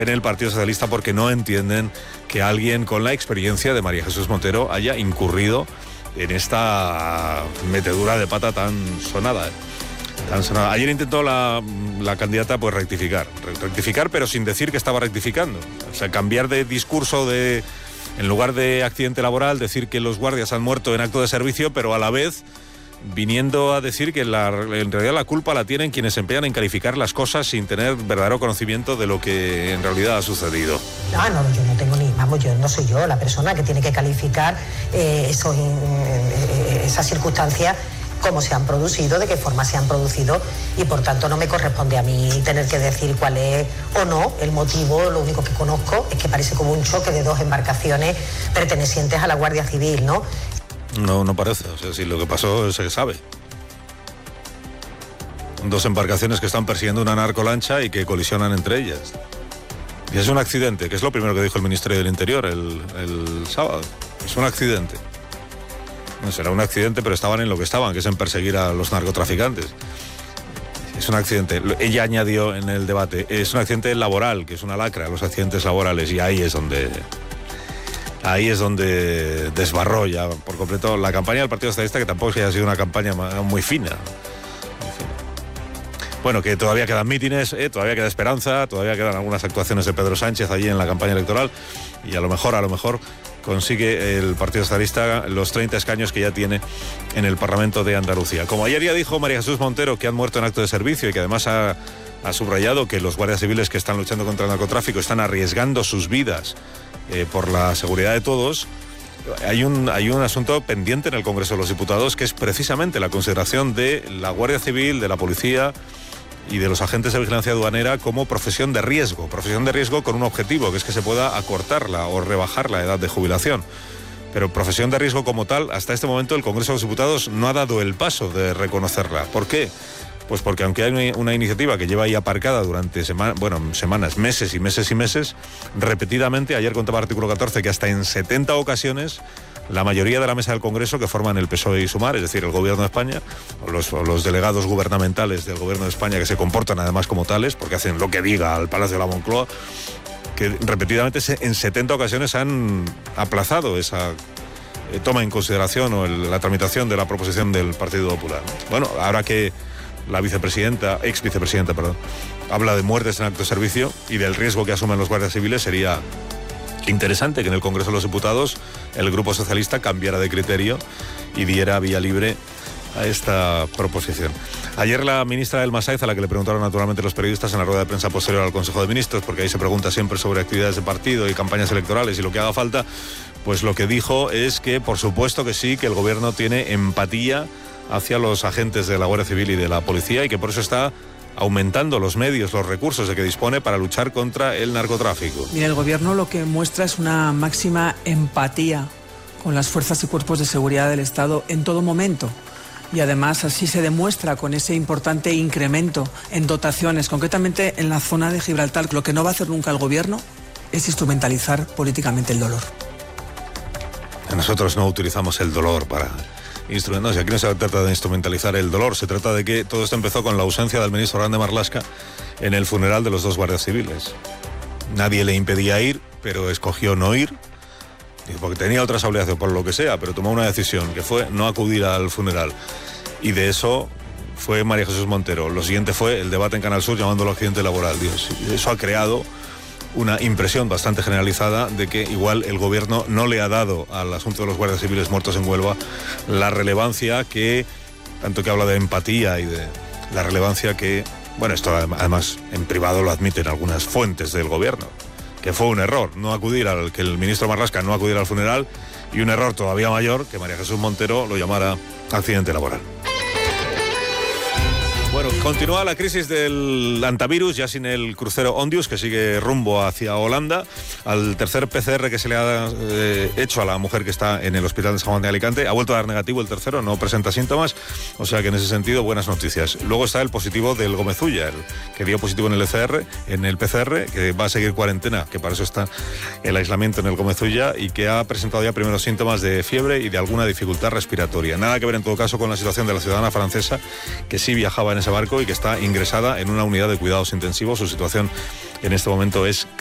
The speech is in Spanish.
en el Partido Socialista porque no entienden que alguien con la experiencia de María Jesús Montero haya incurrido en esta metedura de pata tan sonada. Ayer intentó la candidata pues rectificar, pero sin decir que estaba rectificando. O sea, cambiar de discurso, en lugar de accidente laboral, decir que los guardias han muerto en acto de servicio, pero a la vez viniendo a decir que en realidad la culpa la tienen quienes se empeñan en calificar las cosas sin tener verdadero conocimiento de lo que en realidad ha sucedido. No, yo no tengo yo no soy yo la persona que tiene que calificar esas circunstancias, cómo se han producido, de qué forma se han producido, y por tanto no me corresponde a mí tener que decir cuál es o no el motivo. Lo único que conozco es que parece como un choque de dos embarcaciones pertenecientes a la Guardia Civil, ¿no? No parece, o sea, si lo que pasó se sabe. Dos embarcaciones que están persiguiendo una narcolancha y que colisionan entre ellas. Y es un accidente, que es lo primero que dijo el Ministerio del Interior el sábado. Es un accidente. No será un accidente, pero estaban en lo que estaban, que es en perseguir a los narcotraficantes. Es un accidente. Ella añadió en el debate, es un accidente laboral, que es una lacra, los accidentes laborales, y ahí es donde desbarró ya por completo la campaña del Partido Socialista, que tampoco es que haya sido una campaña muy fina. Bueno, que todavía quedan mítines, todavía queda esperanza, todavía quedan algunas actuaciones de Pedro Sánchez allí en la campaña electoral, y a lo mejor consigue el Partido Socialista los 30 escaños que ya tiene en el Parlamento de Andalucía. Como ayer ya dijo María Jesús Montero, que han muerto en acto de servicio y que además ha subrayado que los guardias civiles que están luchando contra el narcotráfico están arriesgando sus vidas por la seguridad de todos. Hay un asunto pendiente en el Congreso de los Diputados, que es precisamente la consideración de la Guardia Civil, de la Policía y de los agentes de vigilancia aduanera como profesión de riesgo con un objetivo, que es que se pueda acortarla o rebajar la edad de jubilación. Pero profesión de riesgo como tal, hasta este momento el Congreso de los Diputados no ha dado el paso de reconocerla. ¿Por qué? Pues porque aunque hay una iniciativa que lleva ahí aparcada durante semanas, meses y meses, repetidamente, ayer contaba el artículo 14 que hasta en 70 ocasiones la mayoría de la mesa del Congreso, que forman el PSOE y Sumar, es decir, el Gobierno de España, o los delegados gubernamentales del Gobierno de España, que se comportan además como tales, porque hacen lo que diga al Palacio de la Moncloa, que repetidamente en 70 ocasiones han aplazado esa toma en consideración o la tramitación de la proposición del Partido Popular. Bueno, ahora que la ex vicepresidenta, habla de muertes en acto de servicio y del riesgo que asumen los guardias civiles, sería interesante que en el Congreso de los Diputados el Grupo Socialista cambiara de criterio y diera vía libre a esta proposición. Ayer la ministra del Masaiz, a la que le preguntaron naturalmente los periodistas en la rueda de prensa posterior al Consejo de Ministros, porque ahí se pregunta siempre sobre actividades de partido y campañas electorales y lo que haga falta, pues lo que dijo es que por supuesto que sí, que el Gobierno tiene empatía hacia los agentes de la Guardia Civil y de la Policía y que por eso está aumentando los medios, los recursos de que dispone para luchar contra el narcotráfico. Mira, el Gobierno lo que muestra es una máxima empatía con las fuerzas y cuerpos de seguridad del Estado en todo momento. Y además así se demuestra con ese importante incremento en dotaciones, concretamente en la zona de Gibraltar. Lo que no va a hacer nunca el Gobierno es instrumentalizar políticamente el dolor. Nosotros no utilizamos el dolor para instrumentos. Aquí no se trata de instrumentalizar el dolor, se trata de que todo esto empezó con la ausencia del ministro Grande Marlaska en el funeral de los dos guardias civiles. Nadie le impedía ir, pero escogió no ir, porque tenía otras obligaciones, por lo que sea, pero tomó una decisión, que fue no acudir al funeral. Y de eso fue María Jesús Montero. Lo siguiente fue el debate en Canal Sur llamándolo accidente laboral. Dios, eso ha creado una impresión bastante generalizada de que igual el Gobierno no le ha dado al asunto de los guardias civiles muertos en Huelva la relevancia que, tanto que habla de empatía y de la relevancia que, bueno, esto además en privado lo admiten algunas fuentes del Gobierno, que fue un error que el ministro Marlaska no acudiera al funeral, y un error todavía mayor que María Jesús Montero lo llamara accidente laboral. Bueno, continúa la crisis del antivirus, ya sin el crucero Ondius, que sigue rumbo hacia Holanda. Al tercer PCR que se le ha hecho a la mujer que está en el hospital de San Juan de Alicante, ha vuelto a dar negativo el tercero, no presenta síntomas, o sea que en ese sentido buenas noticias. Luego está el positivo del Gómez Ulla, el que dio positivo en el PCR, que va a seguir cuarentena, que para eso está el aislamiento en el Gómez Ulla, y que ha presentado ya primeros síntomas de fiebre y de alguna dificultad respiratoria. Nada que ver en todo caso con la situación de la ciudadana francesa, que sí viajaba en ese barco y que está ingresada en una unidad de cuidados intensivos. Su situación en este momento es